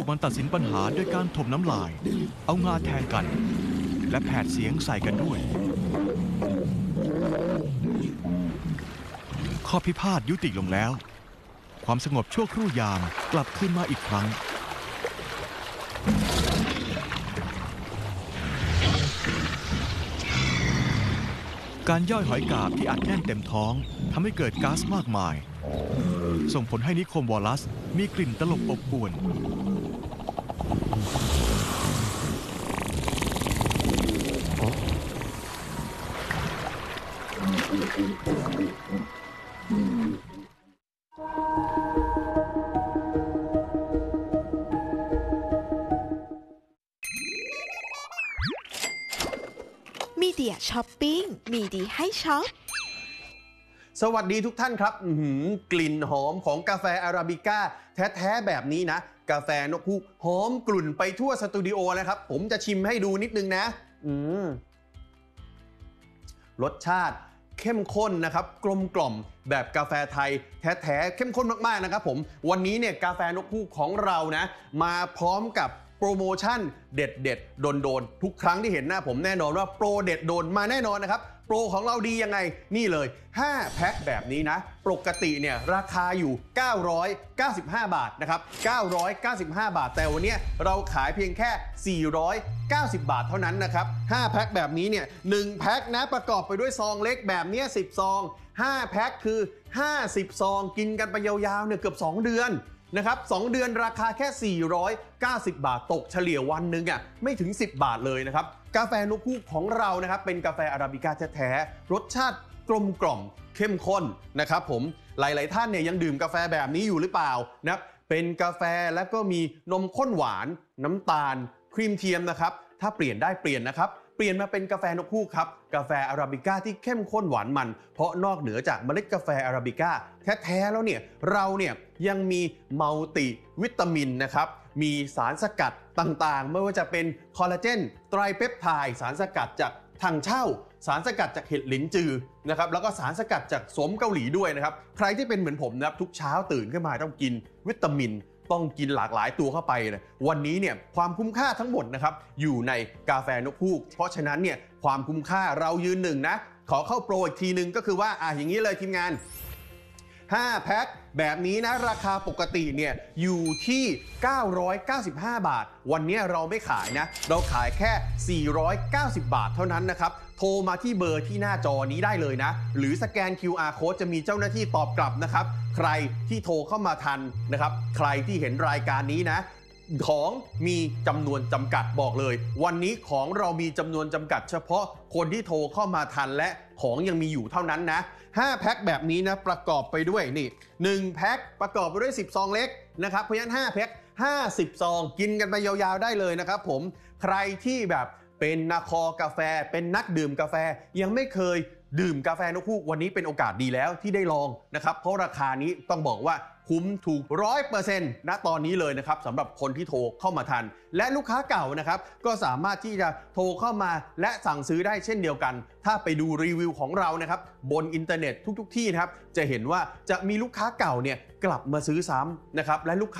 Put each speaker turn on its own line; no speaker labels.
กมันตัดสินปัญหาด้วยการถมน้ำลายเอางาแทงกันและแผดเสียงใส่กันด้วยข้อพิพาทยุติลงแล้วความสงบชั่วครู่ยามกลับขึ้นมาอีกครั้งการย่อยหอยกาบที่อัดแน่นเต็มท้องทำให้เกิดก๊าซมากมายส่งผลให้นิคมวอลลัสมีกลิ่นตลบอบอวน
มีเดียช้อปปิ้งมีดีให้ช็อป
สวัสดีทุกท่านครับกลิ่นหอมของกาแฟอาราบิก้าแท้ๆแบบนี้นะกาแฟนกฮูกหอมกลุ่นไปทั่วสตูดิโอนะครับผมจะชิมให้ดูนิดนึงนะรสชาติเข้มข้นนะครับกลมกล่อมแบบกาแฟไทยแท้ๆเข้มข้นมากๆนะครับผมวันนี้เนี่ยกาแฟนกฮูกของเรานะมาพร้อมกับโปรโมชั่นเด็ดๆโดนๆทุกครั้งที่เห็นหน้าผมแน่นอนว่าโปรเด็ดโดนมาแน่นอนนะครับโปรของเราดียังไงนี่เลย5แพ็คแบบนี้นะปกติเนี่ยราคาอยู่995 บาทนะครับ995 บาทแต่วันนี้เราขายเพียงแค่490 บาทเท่านั้นนะครับ5แพ็คแบบนี้เนี่ย1แพ็คนะประกอบไปด้วยซองเล็กแบบนี้10ซอง5แพ็คคือ50ซองกินกันไปยาวๆเนี่ยเกือบ2เดือนนะครับ2เดือนราคาแค่490 บาทตกเฉลี่ยวันหนึ่งอ่ะไม่ถึง10 บาทเลยนะครับกาแฟนกฮูกของเรานะครับเป็นกาแฟอาราบิก้าแท้ๆรสชาติกลมกล่อมเข้มข้นนะครับผมหลายๆท่านเนี่ยยังดื่มกาแฟแบบนี้อยู่หรือเปล่านะครับเป็นกาแฟแล้วก็มีนมข้นหวานน้ำตาลครีมเทียมนะครับถ้าเปลี่ยนได้เปลี่ยนนะครับเปลี่ยนมาเป็นกาแฟนกฮูกครับกาแฟอาราบิก้าที่เข้มข้นหวานมันเพราะนอกเหนือจากเมล็ดกาแฟอาราบิก้าแท้ๆแล้วเนี่ยเราเนี่ยยังมีมัลติวิตามินนะครับมีสารสกัดต่างๆไม่ว่าจะเป็นคอลลาเจนไตรเปปไทด์สารสกัดจากถังเช่าสารสกัดจากเห็ดหลินจือนะครับแล้วก็สารสกัดจากโสมเกาหลีด้วยนะครับใครที่เป็นเหมือนผมนะครับทุกเช้าตื่นขึ้นมาต้องกินวิตามินต้องกินหลากหลายตัวเข้าไปนะวันนี้เนี่ยความคุ้มค่าทั้งหมดนะครับอยู่ในกาแฟนกฮูกเพราะฉะนั้นเนี่ยความคุ้มค่าเรายืนหนึ่งนะขอเข้าโปรอีกทีนึงก็คือว่าอย่างนี้เลยทีมงาน5แพ็คแบบนี้นะราคาปกติเนี่ยอยู่ที่995 บาทวันนี้เราไม่ขายนะเราขายแค่490 บาทเท่านั้นนะครับโทรมาที่เบอร์ที่หน้าจอนี้ได้เลยนะหรือสแกน QR Code จะมีเจ้าหน้าที่ตอบกลับนะครับใครที่โทรเข้ามาทันนะครับใครที่เห็นรายการนี้นะของมีจำนวนจำกัดบอกเลยวันนี้ของเรามีจำนวนจำกัดเฉพาะคนที่โทรเข้ามาทันและของยังมีอยู่เท่านั้นนะ5แพ็คแบบนี้นะประกอบไปด้วยนี่1แพ็คประกอบไปด้วย10ซองเล็กนะครับเพราะฉะนั้น5แพ็ค50ซองกินกันไปยาวๆได้เลยนะครับผมใครที่แบบเป็นนักคอกาแฟเป็นนักดื่มกาแฟยังไม่เคยดื่มกาแฟนกฮูกวันนี้เป็นโอกาสดีแล้วที่ได้ลองนะครับเพราะราคานี้ต้องบอกว่าคุ้มถูก 100% ณตอนนี้เลยนะครับสำหรับคนที่โทรเข้ามาทันและลูกค้าเก่านะครับก็สามารถที่จะโทรเข้ามาและสั่งซื้อได้เช่นเดียวกันถ้าไปดูรีวิวของเรานะครับบนอินเทอร์เน็ตทุกที่นะครับจะเห็นว่าจะมีลูกค้าเก่าเนี่ยกลับมาซื้อซ้ำนะครับและลูกค้า